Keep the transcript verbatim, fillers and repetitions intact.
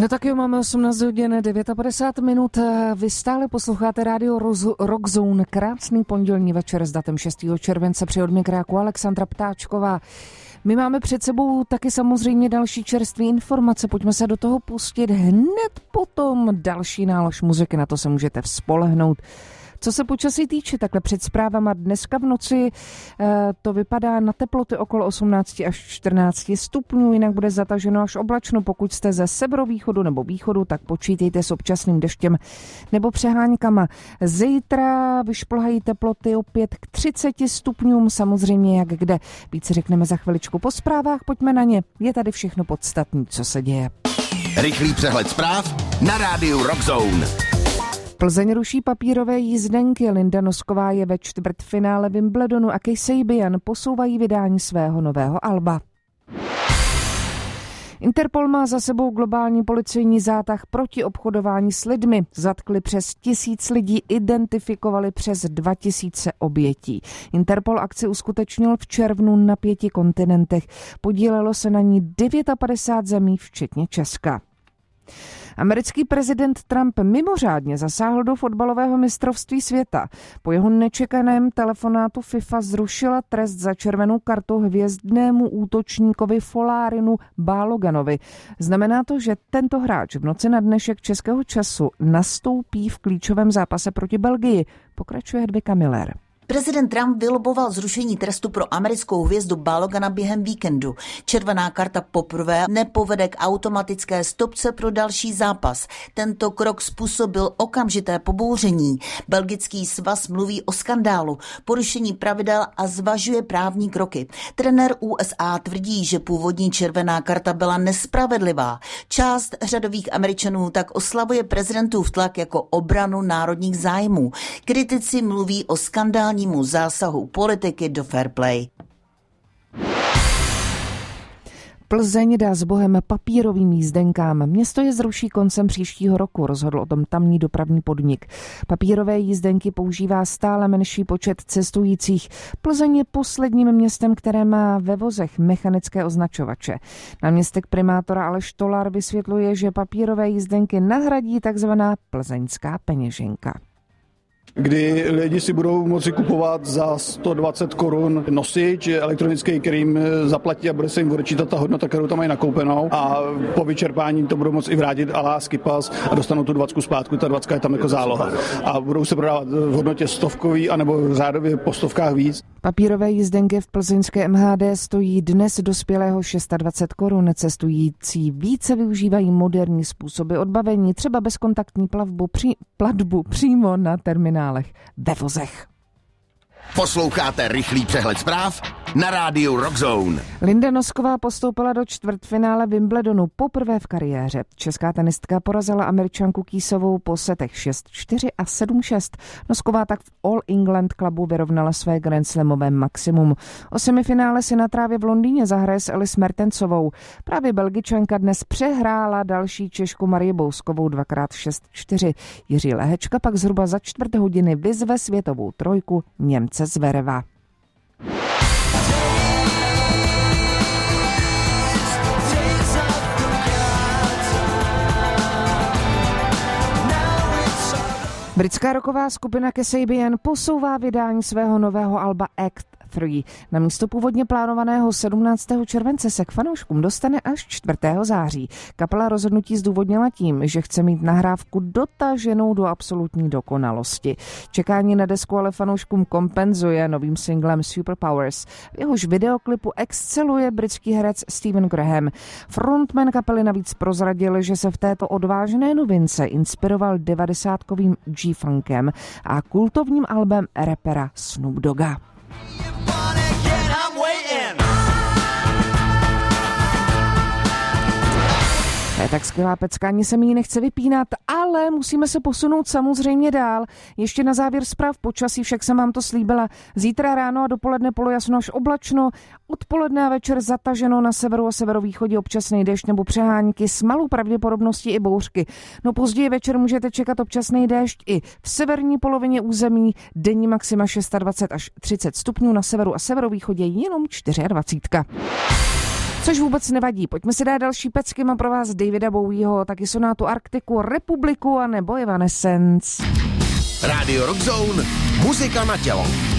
No tak jo, máme osmnáct hodin padesát devět minut. Vy stále posloucháte rádio Rockzone. Krásný pondělní večer s datem šestého července při od mikráku Alexandra Ptáčková. My máme před sebou taky samozřejmě další čerstvé informace. Pojďme se do toho pustit hned potom další nálož muziky. Na to se můžete spolehnout. Co se počasí týče, takhle před zprávama dneska v noci to vypadá na teploty okolo osmnáct až čtrnáct stupňů, jinak bude zataženo až oblačno. Pokud jste ze severovýchodu nebo východu, tak počítejte s občasným deštěm nebo přeháňkama. Zítra vyšplhají teploty opět k třicet stupňům, samozřejmě jak kde. Více řekneme za chviličku po zprávách, pojďme na ně. Je tady všechno podstatné, co se děje. Rychlý přehled zpráv na rádiu Rockzone. Plzeň ruší papírové jízdenky, Linda Nosková je ve čtvrtfinále Wimbledonu a Kasabian posouvají vydání svého nového alba. Interpol má za sebou globální policejní zátah proti obchodování s lidmi. Zatkli přes tisíc lidí, identifikovali přes dva tisíce obětí. Interpol akci uskutečnil v červnu na pěti kontinentech. Podílelo se na ní padesát devět zemí, včetně Česka. Americký prezident Trump mimořádně zasáhl do fotbalového mistrovství světa. Po jeho nečekaném telefonátu FIFA zrušila trest za červenou kartu hvězdnému útočníkovi Folárinu Baloganovi. Znamená to, že tento hráč v noci na dnešek českého času nastoupí v klíčovém zápase proti Belgii. Pokračuje Hedvika Miller. Prezident Trump vyloboval zrušení trestu pro americkou hvězdu Balogana během víkendu. Červená karta poprvé nepovede k automatické stopce pro další zápas. Tento krok způsobil okamžité pobouření. Belgický svaz mluví o skandálu, porušení pravidel a zvažuje právní kroky. Trenér U S A tvrdí, že původní červená karta byla nespravedlivá. Část řadových Američanů tak oslavuje prezidentův tlak jako obranu národních zájmů. Kritici mluví o skandálním zásahu politiky do fair play. Plzeň dá s bohem papírovým jízdenkám. Město je zruší koncem příštího roku, rozhodl o tom tamní dopravní podnik. Papírové jízdenky používá stále menší počet cestujících. Plzeň je posledním městem, které má ve vozech mechanické označovače. Náměstek primátora Aleš Tolar vysvětluje, že papírové jízdenky nahradí takzvaná plzeňská peněženka, kdy lidi si budou moci kupovat za sto dvacet korun nosič elektronický, kterým zaplatí a bude se jim odečítat ta hodnota, kterou tam mají nakoupenou, a po vyčerpání to budou moci i vrátit a lásky pas a dostanou tu dvacku zpátku, ta dvacka je tam jako záloha. A budou se prodávat v hodnotě stovkový anebo řádově po stovkách víc. Papírové jízdenky v plzeňské M H D stojí dnes dospělého dvacet šest korun. Cestující více využívají moderní způsoby odbavení, třeba bezkontaktní plavbu, při, platbu přímo na terminálech ve vozech. Posloucháte rychlý přehled zpráv na rádiu Rockzone. Linda Nosková postoupila do čtvrtfinále Wimbledonu poprvé v kariéře. Česká tenistka porazila Američanku Kýsovou po setech šest čtyři a sedm šest. Nosková tak v All England Clubu vyrovnala své Grand Slamové maximum. O semifinále si na trávě v Londýně zahraje s Alice Mertensovou. Právě Belgičanka dnes přehrála další Češku Marii Bouskovou dvakrát šest čtyři. Jiří Lehečka pak zhruba za čtvrt hodiny vyzve světovou trojku Němce Zvereva. Britská rocková skupina Kasabian posouvá vydání svého nového alba Act tři. Na místo původně plánovaného sedmnáctého července se k fanouškům dostane až čtvrtého září. Kapela rozhodnutí zdůvodnila tím, že chce mít nahrávku dotaženou do absolutní dokonalosti. Čekání na desku ale fanouškům kompenzuje novým singlem Superpowers. V jehož videoklipu exceluje britský herec Stephen Graham. Frontman kapely navíc prozradil, že se v této odvážné novince inspiroval devadesátkovým G-funkem a kultovním albem rapera Snoop Dogga. Je tak skvělá pecka, ani se mi ji nechce vypínat, ale musíme se posunout samozřejmě dál. Ještě na závěr zpráv počasí, však jsem vám to slíbila. Zítra ráno a dopoledne polojasno až oblačno, odpoledne a večer zataženo, na severu a severovýchodě občasný déšť nebo přehánky s malou pravděpodobností i bouřky. No později večer můžete čekat občasný déšť i v severní polovině území, denní maxima dvacet šest až třicet stupňů, na severu a severovýchodě jenom dvacet čtyři. Což vůbec nevadí. Pojďme si dát další pecky. Mám pro vás Davida Bowieho, taky sonátu Arktiku, Republiku a nebo Evanescence. Rádio Rock Zone, muzika na tělo.